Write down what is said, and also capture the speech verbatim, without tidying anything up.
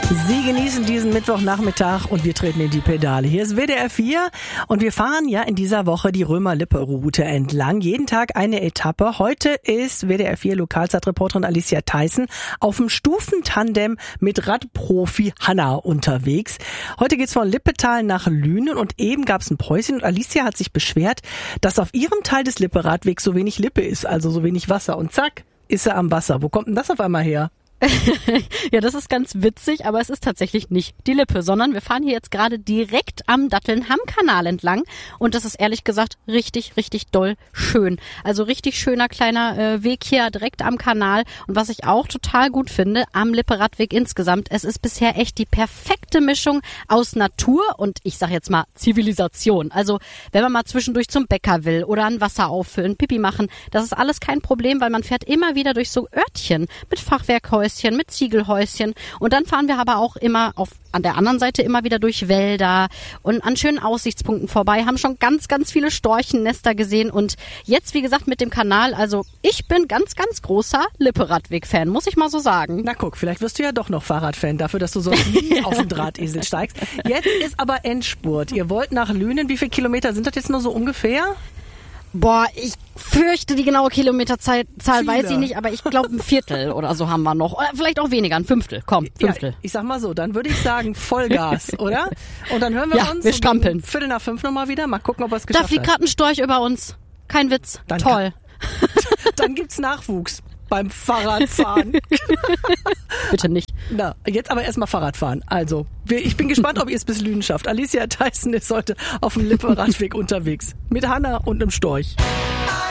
Sie genießen diesen Mittwochnachmittag und wir treten in die Pedale. Hier ist W D R vier und wir fahren ja in dieser Woche die Römer-Lippe-Route entlang. Jeden Tag eine Etappe. Heute ist W D R vier Lokalzeitreporterin Alicia Theissen auf dem Stufentandem mit Radprofi Hanna unterwegs. Heute geht's von Lippetal nach Lünen und eben gab's ein Päuschen und Alicia hat sich beschwert, dass auf ihrem Teil des Lippe-Radwegs so wenig Lippe ist, also so wenig Wasser. Und zack, ist er am Wasser. Wo kommt denn das auf einmal her? Ja, das ist ganz witzig, aber es ist tatsächlich nicht die Lippe, sondern wir fahren hier jetzt gerade direkt am Datteln-Hamm-Kanal entlang und das ist ehrlich gesagt richtig, richtig doll schön. Also richtig schöner kleiner äh, Weg hier direkt am Kanal und was ich auch total gut finde am Lippe-Radweg insgesamt, es ist bisher echt die perfekte Mischung aus Natur und ich sag jetzt mal Zivilisation. Also wenn man mal zwischendurch zum Bäcker will oder ein Wasser auffüllen, Pipi machen, das ist alles kein Problem, weil man fährt immer wieder durch so Örtchen mit Fachwerkhäusern, mit Ziegelhäuschen und dann fahren wir aber auch immer auf an der anderen Seite immer wieder durch Wälder und an schönen Aussichtspunkten vorbei, haben schon ganz, ganz viele Storchennester gesehen und jetzt, wie gesagt, mit dem Kanal, also ich bin ganz, ganz großer Lippe-Radweg-Fan, muss ich mal so sagen. Na guck, vielleicht wirst du ja doch noch Fahrradfan dafür, dass du so nie auf den Drahtesel steigst. Jetzt ist aber Endspurt. Ihr wollt nach Lünen, wie viele Kilometer sind das jetzt nur so ungefähr? Boah, ich fürchte, die genaue Kilometerzahl Zahl Viele. weiß ich nicht, aber ich glaube ein Viertel oder so haben wir noch. Oder vielleicht auch weniger, ein Fünftel. Komm, Fünftel. Ja, ich sag mal so, dann würde ich sagen Vollgas, oder? Und dann hören wir Ja, uns wir strampeln. um Viertel nach fünf nochmal wieder. Mal gucken, ob er es geschafft Da fliegt hat. gerade ein Storch über uns. Kein Witz. Dann Toll. Dann gibt's Nachwuchs beim Fahrradfahren. Bitte nicht. Na, jetzt aber erstmal Fahrradfahren. Also, wir, ich bin gespannt, ob ihr es bis Lünen schafft. Alicia Theissen ist heute auf dem Lippe-Radweg unterwegs. Mit Hanna und einem Storch.